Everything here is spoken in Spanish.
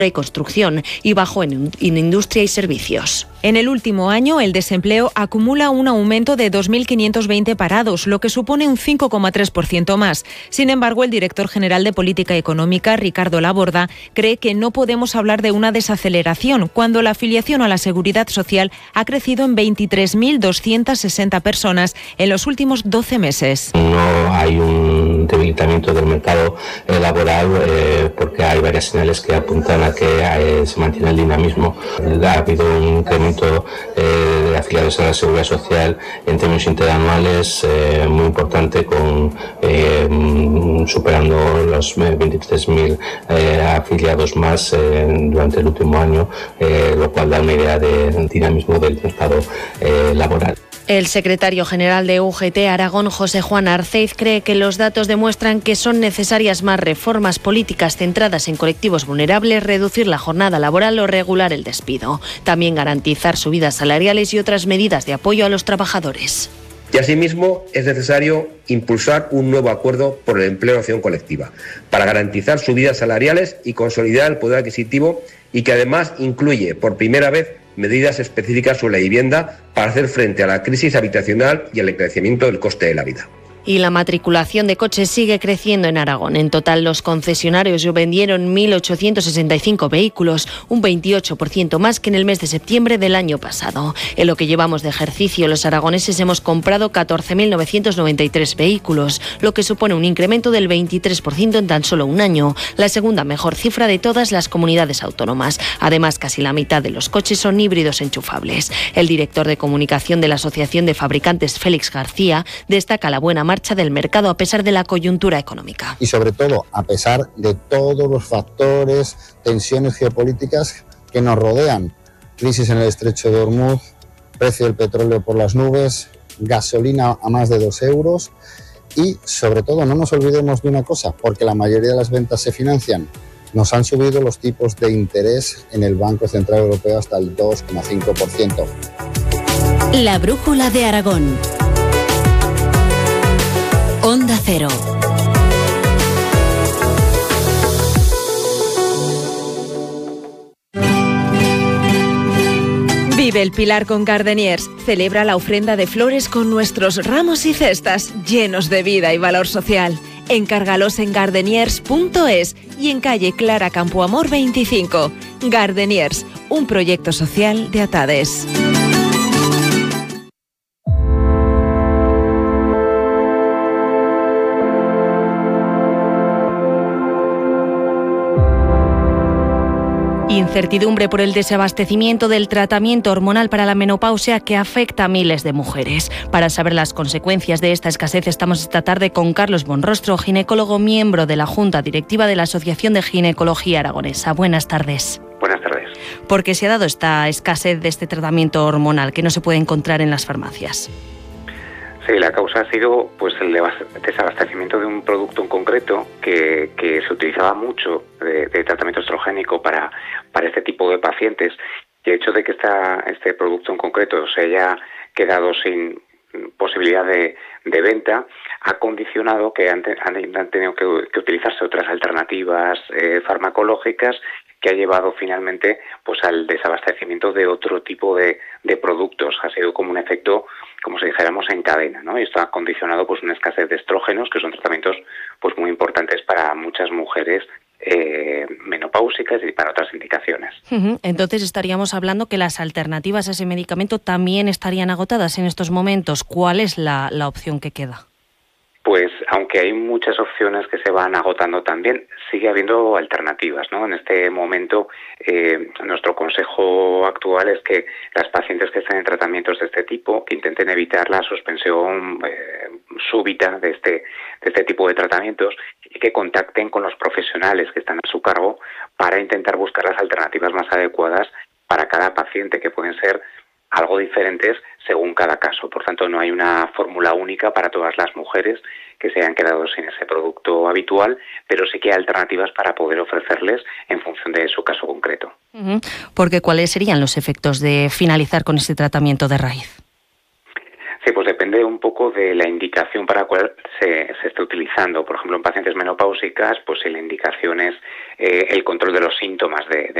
y construcción y bajo en industria y servicios. En el último año, el desempleo acumula un aumento de 2.520 parados, lo que supone un 5,3% más. Sin embargo, el director general de Política Económica, Ricardo Laborda, cree que no podemos hablar de una desaceleración cuando la afiliación a la Seguridad Social ha crecido en 23.260 personas en los últimos 12 meses. No hay un debilitamiento del mercado laboral porque hay varias señales que apuntan a que se mantiene el dinamismo. Ha habido un incremento de afiliados a la Seguridad Social en términos interanuales muy importante, superando los 23.000 afiliados más durante el último año, lo cual da una idea del dinamismo del mercado laboral. El secretario general de UGT Aragón, José Juan Arceiz, cree que los datos demuestran que son necesarias más reformas políticas centradas en colectivos vulnerables, reducir la jornada laboral o regular el despido. También garantizar subidas salariales y otras medidas de apoyo a los trabajadores. Y asimismo es necesario impulsar un nuevo acuerdo por el empleo en acción colectiva para garantizar subidas salariales y consolidar el poder adquisitivo, y que además incluye por primera vez medidas específicas sobre la vivienda para hacer frente a la crisis habitacional y al encarecimiento del coste de la vida. Y la matriculación de coches sigue creciendo en Aragón. En total, los concesionarios vendieron 1.865 vehículos, un 28% más que en el mes de septiembre del año pasado. En lo que llevamos de ejercicio, los aragoneses hemos comprado 14.993 vehículos, lo que supone un incremento del 23% en tan solo un año, la segunda mejor cifra de todas las comunidades autónomas. Además, casi la mitad de los coches son híbridos enchufables. El director de comunicación de la Asociación de Fabricantes, Félix García, destaca la buena marcha del mercado a pesar de la coyuntura económica. Y sobre todo, a pesar de todos los factores, tensiones geopolíticas que nos rodean. Crisis en el estrecho de Hormuz, precio del petróleo por las nubes, gasolina a más de 2 euros y, sobre todo, no nos olvidemos de una cosa, porque la mayoría de las ventas se financian. Nos han subido los tipos de interés en el Banco Central Europeo hasta el 2,5%. La brújula de Aragón. Onda Cero. Vive el Pilar con Gardeniers. Celebra la ofrenda de flores con nuestros ramos y cestas llenos de vida y valor social. Encárgalos en gardeniers.es y en calle Clara Campoamor 25. Gardeniers, un proyecto social de Atades. Incertidumbre por el desabastecimiento del tratamiento hormonal para la menopausia que afecta a miles de mujeres. Para saber las consecuencias de esta escasez estamos esta tarde con Carlos Bonrostro, ginecólogo, miembro de la Junta Directiva de la Asociación de Ginecología Aragonesa. Buenas tardes. Buenas tardes. ¿Por qué se ha dado esta escasez de este tratamiento hormonal que no se puede encontrar en las farmacias? Sí, la causa ha sido pues el desabastecimiento de un producto en concreto que se utilizaba mucho de tratamiento estrogénico para este tipo de pacientes. Y el hecho de que este producto en concreto se haya quedado sin posibilidad de venta ha condicionado que han tenido que utilizarse otras alternativas farmacológicas, que ha llevado finalmente pues al desabastecimiento de otro tipo de productos. Ha sido como un efecto, como si dijéramos, en cadena, ¿no? Y esto ha condicionado pues una escasez de estrógenos, que son tratamientos pues muy importantes para muchas mujeres menopáusicas y para otras indicaciones. Entonces estaríamos hablando que las alternativas a ese medicamento también estarían agotadas en estos momentos. ¿Cuál es la opción que queda? Pues aunque hay muchas opciones que se van agotando también, sigue habiendo alternativas, ¿no? En este momento, nuestro consejo actual es que las pacientes que estén en tratamientos de este tipo, que intenten evitar la suspensión súbita de este tipo de tratamientos y que contacten con los profesionales que están a su cargo para intentar buscar las alternativas más adecuadas para cada paciente, que pueden ser algo diferentes según cada caso. Por tanto, no hay una fórmula única para todas las mujeres que se hayan quedado sin ese producto habitual, pero sí que hay alternativas para poder ofrecerles en función de su caso concreto. Porque ¿cuáles serían los efectos de finalizar con este tratamiento de raíz? Sí, pues depende un poco de la indicación para la cual se esté utilizando. Por ejemplo, en pacientes menopáusicas, pues si la indicación es el control de los síntomas de